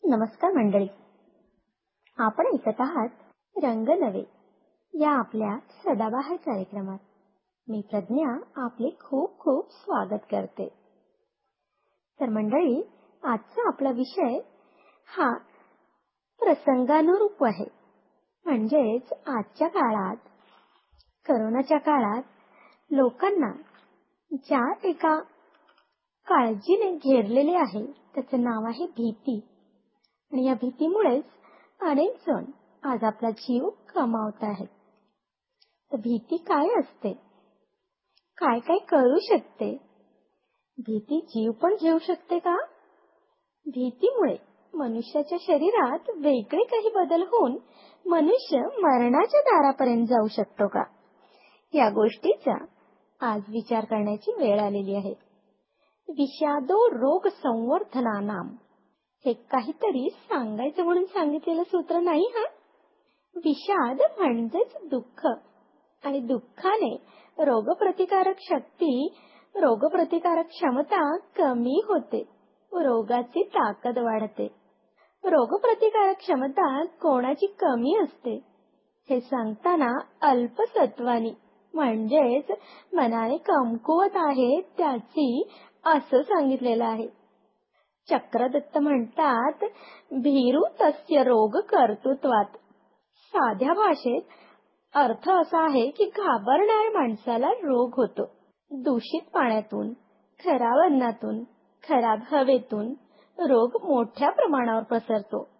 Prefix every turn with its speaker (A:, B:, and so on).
A: नमस्कार मंडळी, आपण ऐकत आहात रंग नवे या आपल्या सदाबहार कार्यक्रमात. मी प्रज्ञा आपले खूप खूप स्वागत करते. तर मंडळी, आजचा आपला विषय हा प्रसंगानुरूप आहे. म्हणजेच आजच्या काळात, करोनाच्या काळात लोकांना ज्या एका काळजीने घेरलेले आहे त्याचं नाव आहे भीती. आणि या भीतीमुळेच अनेक जण आज आपला जीव गमावत आहेत. तर भीती काय असते, काय काय करू शकते, भीती जीव पण घेऊ शकते का? भीतीमुळे मनुष्याच्या शरीरात वेगळे काही बदल होऊन मनुष्य मरणाच्या दारापर्यंत जाऊ शकतो का? या गोष्टीचा आज विचार करण्याची वेळ आलेली आहे. विषादो रोग संवर्धनानाम हे काहीतरी सांगायचं म्हणून सांगितलेलं सूत्र नाही हा. विषाद म्हणजेच दुःख, आणि दुःखाने रोगप्रतिकारक शक्ती, रोगप्रतिकारक क्षमता कमी होते, रोगाची ताकद वाढते. रोगप्रतिकारक क्षमता कोणाची कमी असते हे सांगताना अल्पसत्वानी म्हणजेच मनाने कमकुवत आहे त्याची असं सांगितलेलं आहे. चक्रदत्त म्हणतात, भीरू तस्य रोग कर्तृत्वात. साध्या भाषेत अर्थ असा आहे की घाबरणाऱ्या माणसाला रोग होतो. दूषित पाण्यातून, खराब अन्नातून, खराब हवेतून रोग मोठ्या प्रमाणावर पसरतो.